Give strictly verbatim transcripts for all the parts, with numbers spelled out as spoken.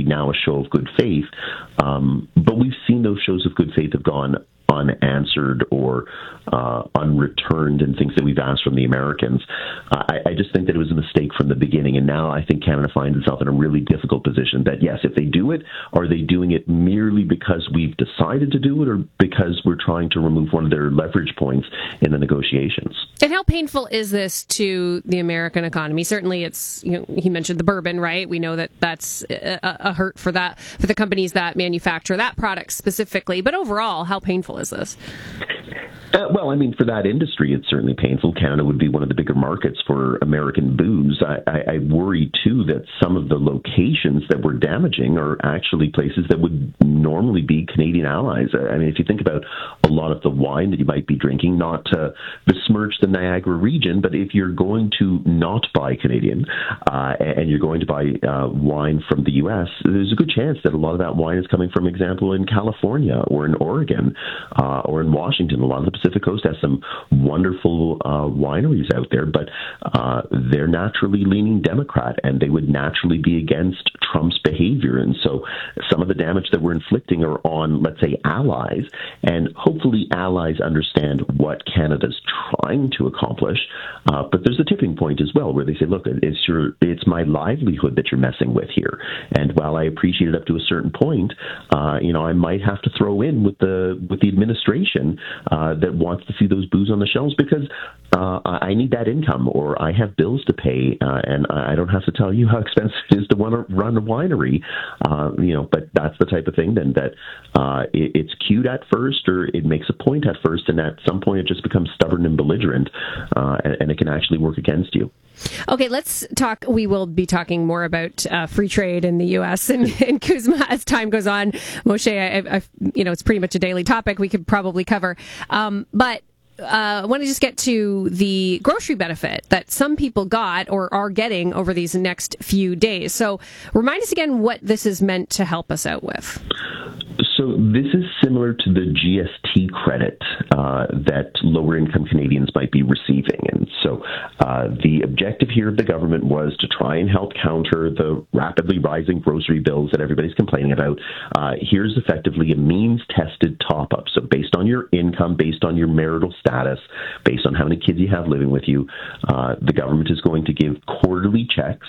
now a show of good faith. Um, but we've seen those shows of good faith have gone unanswered or uh, unreturned and things that we've asked from the Americans. Uh, I, I just think that it was a mistake from the beginning, and now I think Canada finds itself in a really difficult position that, yes, if they do it, are they doing it merely because we've decided to do it or because we're trying to remove one of their leverage points in the negotiations? And how painful is this to the American economy? Certainly it's, you know, he mentioned the bourbon, right? We know that that's a, a hurt for that, for the companies that manufacture that product specifically. But overall, how painful is this? Uh, well, I mean, for that industry, it's certainly painful. Canada would be one of the bigger markets for American booze. I, I, I worry, too, that some of the locations that we're damaging are actually places that would normally be Canadian allies. I mean, if you think about a lot of the wine that you might be drinking, not to besmirch the Niagara region, but if you're going to not buy Canadian uh, and you're going to buy uh, wine from the U S, there's a good chance that a lot of that wine is coming from, example, in California or in Oregon uh, or in Washington. A lot of the Pacific Coast has some wonderful uh, wineries out there, but uh, they're naturally leaning Democrat, and they would naturally be against Trump's behavior. And so some of the damage that we're inflicting are on, let's say, allies, and hopefully allies understand what Canada's trying to accomplish. Uh, but there's a tipping point as well where they say, look, it's your, it's my livelihood that you're messing with here. And while I appreciate it up to a certain point, uh, you know, I might have to throw in with the with the administration uh, that wants to see those booze on the shelves because uh, I need that income, or I have bills to pay, uh, and I don't have to tell you how expensive it is to want to run a winery. Uh, you know, but that's the type of thing then that uh, it, it's cute at first, or it makes a point at first, and at some point it just becomes stubborn and belligerent, uh, and, and it can actually work against you. Okay, let's talk. We will be talking more about uh, free trade in the U S and, and CUSMA as time goes on. Moshe, I, I, you know, it's pretty much a daily topic we could probably cover. Um, but uh, I want to just get to the grocery benefit that some people got or are getting over these next few days. So remind us again what this is meant to help us out with. So this is similar to the G S T credit uh, that lower-income Canadians might be receiving. And so uh, the objective here of the government was to try and help counter the rapidly rising grocery bills that everybody's complaining about. Uh, here's effectively a means-tested top-up. So based on your income, based on your marital status, based on how many kids you have living with you, uh, the government is going to give quarterly checks,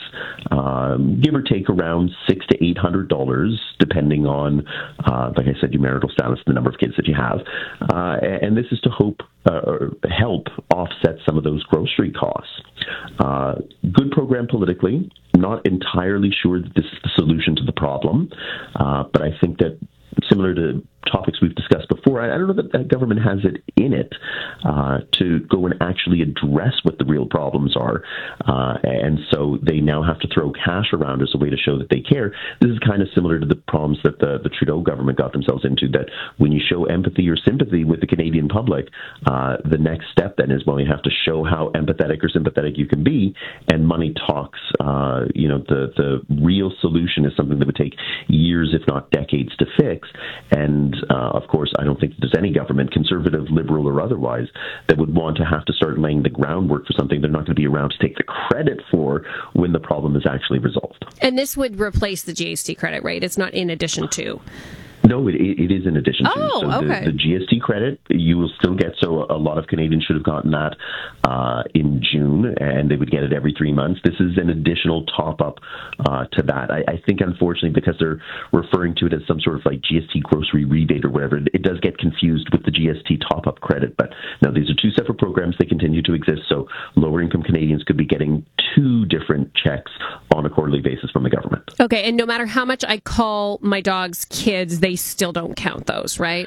um, give or take around six to eight hundred dollars, depending on uh, like I said, your marital status, the number of kids that you have. Uh, and this is to hope uh, or help offset some of those grocery costs. Uh, good program politically. Not entirely sure that this is the solution to the problem, uh, but I think that similar to topics we've discussed before, I, I don't know that the government has it in it uh, to go and actually address what the real problems are. Uh, and so they now have to throw cash around as a way to show that they care. This is kind of similar to the problems that the, the Trudeau government got themselves into, that when you show empathy or sympathy with the Canadian public, uh, the next step then is, well, you have to show how empathetic or sympathetic you can be, and money talks. Uh, you know, the, the real solution is something that would take years, if not decades, to fix. And uh, of course, I don't think there's any government, conservative, liberal, or otherwise, that would want to have to start laying the groundwork for something they're not going to be around to take the credit for when the problem is actually resolved. And this would replace the G S T credit, right? It's not in addition to. No, it, it is in addition to. Oh, so okay. the, the G S T credit, you will still get, so a lot of Canadians should have gotten that uh, in June, and they would get it every three months. This is an additional top-up uh, to that. I, I think, unfortunately, because they're referring to it as some sort of like G S T grocery rebate or whatever, it does get confused with the G S T top-up credit. But no, these are two separate programs. They continue to exist, so lower-income Canadians could be getting two different checks on a quarterly basis from the government. Okay, and no matter how much I call my dog's kids, they still don't count those, right?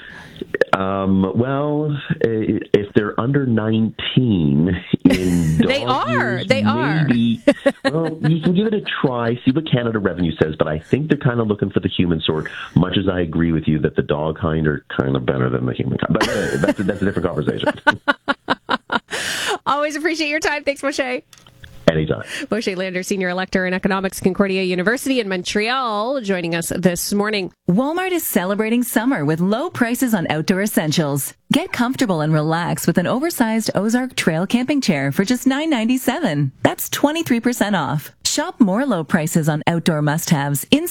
Um, well, if they're under nineteen in dog they are. years, they maybe, are. well, you can give it a try, see what Canada Revenue says, but I think they're kind of looking for the human sort, much as I agree with you that the dog kind are kind of better than the human kind. But uh, that's, a, that's a different conversation. Always appreciate your time. Thanks, Moshe. Anytime. Moshe Lander, Senior Elector in Economics, Concordia University in Montreal, joining us this morning. Walmart is celebrating summer with low prices on outdoor essentials. Get comfortable and relax with an oversized Ozark Trail camping chair for just nine ninety-seven. That's twenty-three percent off. Shop more low prices on outdoor must-haves in